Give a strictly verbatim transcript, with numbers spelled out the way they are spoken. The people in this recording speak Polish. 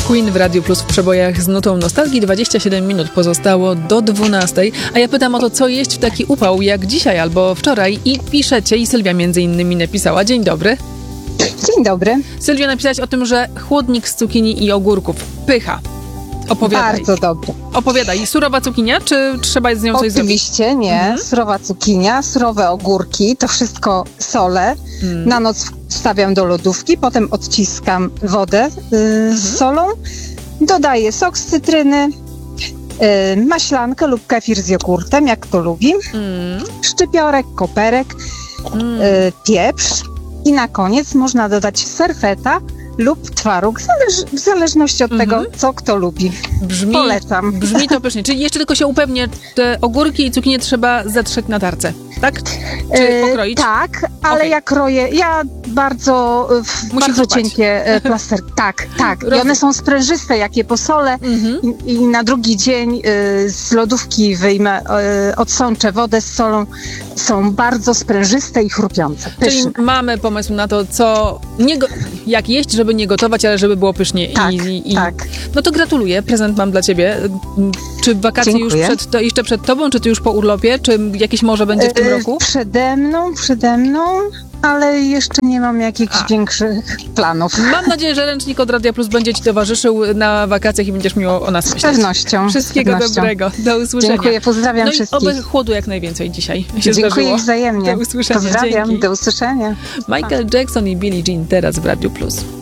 Queen w Radiu Plus w przebojach z nutą nostalgii. dwadzieścia siedem minut pozostało do dwunastej, a ja pytam o to, co jeść w taki upał jak dzisiaj albo wczoraj i piszecie, i Sylwia między innymi napisała. Dzień dobry. Dzień dobry. Sylwia, napisałaś o tym, że chłodnik z cukinii i ogórków. Pycha. Opowiadaj. Bardzo dobry. Opowiadaj. Surowa cukinia, czy trzeba z nią coś zrobić? Oczywiście nie. Mhm. Surowa cukinia, surowe ogórki, to wszystko solę. Mhm. Na noc wstawiam do lodówki, potem odciskam wodę yy, mhm. z solą. Dodaję sok z cytryny, yy, maślankę lub kefir z jogurtem, jak kto lubi. Mhm. Szczypiorek, koperek, mhm. yy, pieprz. I na koniec można dodać serfeta lub twaróg, zależ, w zależności od mhm. tego, co kto lubi. Brzmi, Polecam. Brzmi to pysznie. Czyli jeszcze tylko się upewnię, te ogórki i cukinie trzeba zetrzeć na tarce, tak? Czy pokroić? E, tak, ale okay. ja kroję, ja bardzo, Musi bardzo chrupać. cienkie e, plasterki. Tak, tak. I one są sprężyste, jak je posolę mhm. i, i na drugi dzień e, z lodówki wyjmę, e, odsączę wodę z solą. Są bardzo sprężyste i chrupiące. Pyszne. Czyli mamy pomysł na to, co nie go- jak jeść, żeby nie gotować, ale żeby było pysznie. Tak, I, i, tak. No to gratuluję, prezent mam dla ciebie. Czy wakacje Dziękuję. już przed, to jeszcze przed tobą, czy ty już po urlopie? Czy jakieś morze będzie w tym roku? Przede mną, przede mną, ale jeszcze nie mam jakichś A. większych planów. Mam nadzieję, że ręcznik od Radia Plus będzie ci towarzyszył na wakacjach i będziesz miło o nas myśleć. Z pewnością. Wszystkiego z pewnością. dobrego. Do usłyszenia. Dziękuję, pozdrawiam no wszystkich. No i oby chłodu jak najwięcej dzisiaj się Dziękuję zdarzyło. wzajemnie. Do usłyszenia. Pozdrawiam, Dzięki. do usłyszenia. Michael Jackson i Billie Jean teraz w Radiu Plus.